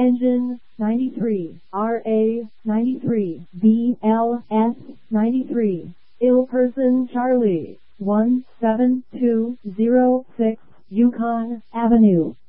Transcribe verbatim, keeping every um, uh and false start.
Engine, ninety-three, R A, ninety-three, B L S, ninety-three, Ill Person Charlie, one seven two zero six, Yukon Avenue.